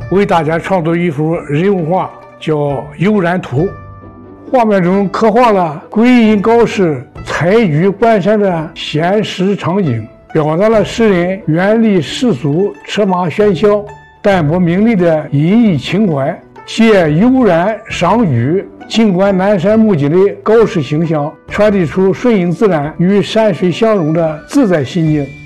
为大家创作一幅人物画，叫《悠然图》。画面中刻画了归隐高士、采菊观山的闲适场景，表达了诗人远离世俗、车马喧嚣、淡泊名利的隐逸情怀，借悠然赏菊、静观南山木槿的高士形象，传递出顺应自然与山水相融的自在心境。